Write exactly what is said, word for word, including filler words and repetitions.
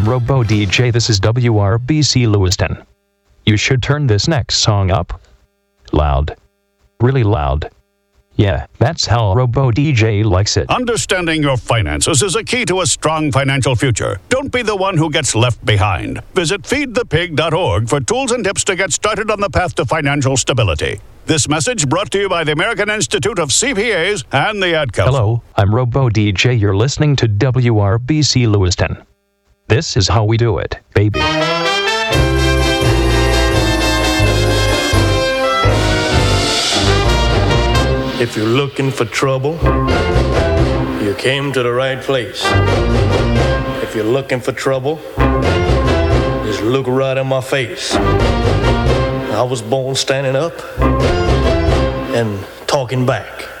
I'm Robo D J. This is W R B C Lewiston. You should turn this next song up. Loud. Really loud. Yeah, that's how Robo D J likes it. Understanding your finances is a key to a strong financial future. Don't be the one who gets left behind. Visit feed the pig dot org for tools and tips to get started on the path to financial stability. This message brought to you by the American Institute of C P As and the Ad Council. Hello, I'm Robo D J. You're listening to W R B C Lewiston. This is how we do it, baby. If you're looking for trouble, you came to the right place. If you're looking for trouble, just look right in my face. I was born standing up and talking back.